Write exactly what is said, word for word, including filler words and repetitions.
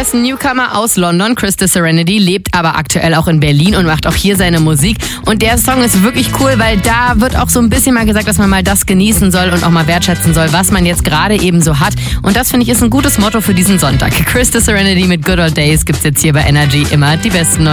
Er ist ein Newcomer aus London. Chris the Serenity lebt aber aktuell auch in Berlin und macht auch hier seine Musik. Und der Song ist wirklich cool, weil da wird auch so ein bisschen mal gesagt, dass man mal das genießen soll und auch mal wertschätzen soll, was man jetzt gerade eben so hat. Und das, finde ich, ist ein gutes Motto für diesen Sonntag. Chris the Serenity mit Good Old Days gibt's jetzt hier bei Energy. Immer die besten